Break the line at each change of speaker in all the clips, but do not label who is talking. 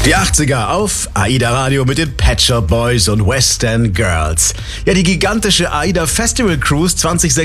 Die 80er auf AIDA Radio mit den Pet Shop Boys und Western Girls. Ja, die gigantische AIDA Festival Cruise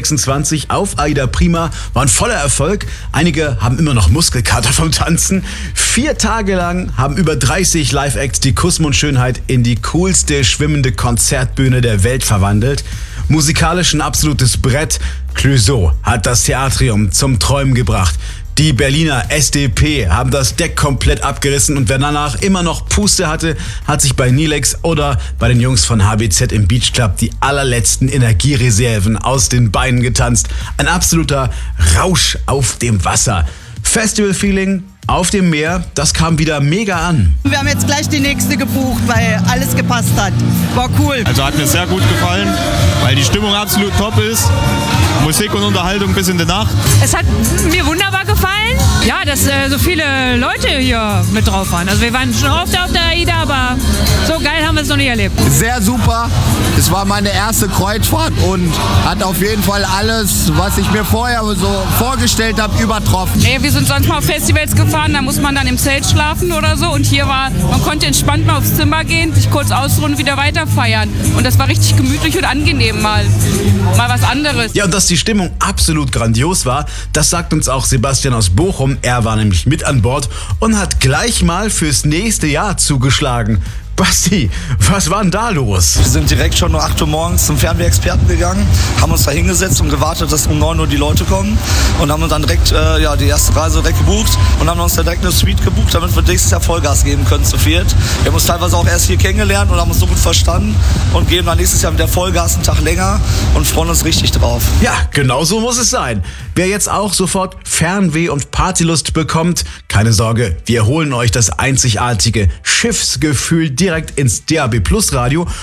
2026 auf AIDA Prima war ein voller Erfolg. Einige haben immer noch Muskelkater vom Tanzen. 4 Tage lang haben über 30 Live-Acts die Kussmund-Schönheit in die coolste schwimmende Konzertbühne der Welt verwandelt. Musikalisch ein absolutes Brett. Clouseau hat das Theatrium zum Träumen gebracht. Die Berliner SDP haben das Deck komplett abgerissen und wer danach immer noch Puste hatte, hat sich bei Nilex oder bei den Jungs von HBZ im Beach Club die allerletzten Energiereserven aus den Beinen getanzt. Ein absoluter Rausch auf dem Wasser. Festival-Feeling auf dem Meer, das kam wieder mega an.
Wir haben jetzt gleich die nächste gebucht, weil alles gepasst hat. War cool.
Also hat mir sehr gut gefallen, weil die Stimmung absolut top ist. Musik und Unterhaltung bis in die Nacht.
Es hat mir wunderbar gefallen, ja, dass so viele Leute hier mit drauf waren. Also wir waren schon oft auf der AIDA, aber so geil haben wir es noch nie erlebt.
Sehr super. Es war meine erste Kreuzfahrt und hat auf jeden Fall alles, was ich mir vorher so vorgestellt habe, übertroffen.
Wir sind sonst mal auf Festivals gefahren, da muss man dann im Zelt schlafen oder so. Und hier man konnte entspannt mal aufs Zimmer gehen, sich kurz ausruhen und wieder weiter feiern. Und das war richtig gemütlich und angenehm mal was anderes.
Ja, und dass die Stimmung absolut grandios war, das sagt uns auch Sebastian aus Bochum. Er war nämlich mit an Bord und hat gleich mal fürs nächste Jahr zugeschlagen. Basti, was war denn da los?
Wir sind direkt schon um 8 Uhr morgens zum Fernweh-Experten gegangen, haben uns da hingesetzt und gewartet, dass um 9 Uhr die Leute kommen und haben uns dann direkt die erste Reise direkt gebucht und haben uns dann direkt eine Suite gebucht, damit wir nächstes Jahr Vollgas geben können zu viert. Wir haben uns teilweise auch erst hier kennengelernt und haben uns so gut verstanden und geben dann nächstes Jahr wieder Vollgas einen Tag länger und freuen uns richtig drauf.
Ja, genau so muss es sein. Wer jetzt auch sofort Fernweh und Partylust bekommt, keine Sorge, wir holen euch das einzigartige Schiffsgefühl direkt ins DAB+ Radio